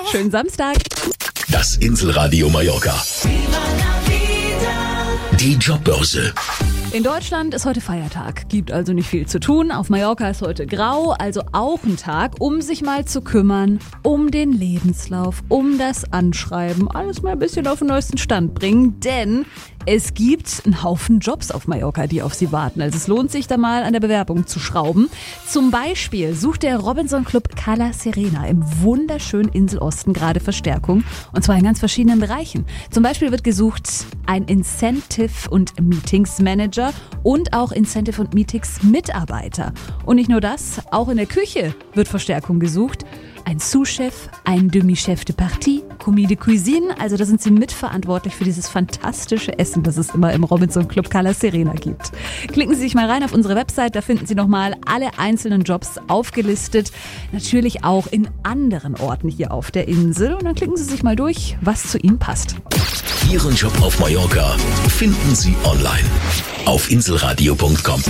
Schönen Samstag. Das Inselradio Mallorca. Die Jobbörse. In Deutschland ist heute Feiertag, gibt also nicht viel zu tun. Auf Mallorca ist heute grau, also auch ein Tag, um sich mal zu kümmern, um den Lebenslauf, um das Anschreiben, alles mal ein bisschen auf den neuesten Stand bringen, denn es gibt einen Haufen Jobs auf Mallorca, die auf Sie warten. Also es lohnt sich da mal an der Bewerbung zu schrauben. Zum Beispiel sucht der Robinson Club Cala Serena im wunderschönen Inselosten gerade Verstärkung, und zwar in ganz verschiedenen Bereichen. Zum Beispiel wird gesucht ein Incentive- und Meetings Manager und auch Incentive- und Meetings-Mitarbeiter. Und nicht nur das, auch in der Küche wird Verstärkung gesucht. Ein Sous-Chef, ein Demi-Chef de Partie, Commis de Cuisine, also da sind sie mitverantwortlich für dieses fantastische Essen, das es immer im Robinson Club Cala Serena gibt. Klicken Sie sich mal rein auf unsere Website, da finden Sie nochmal alle einzelnen Jobs aufgelistet. Natürlich auch in anderen Orten hier auf der Insel. Und dann klicken Sie sich mal durch, was zu Ihnen passt. Ihren Job auf Mallorca finden Sie online auf inselradio.com.